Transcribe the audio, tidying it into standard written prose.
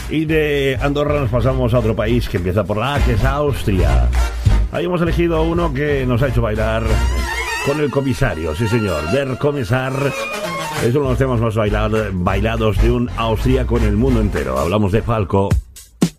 Y de Andorra nos pasamos a otro país que empieza por la A, que es Austria. Ahí hemos elegido uno que nos ha hecho bailar con el comisario, sí señor. Der Kommissar es uno de los temas más bailados de un austríaco en el mundo entero. Hablamos de Falco.